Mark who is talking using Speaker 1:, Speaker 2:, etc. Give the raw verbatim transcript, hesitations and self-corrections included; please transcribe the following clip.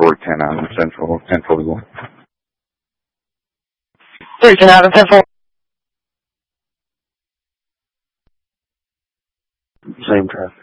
Speaker 1: four ten out in Central, ten forty-one.
Speaker 2: three ten out in Central.
Speaker 1: Same traffic.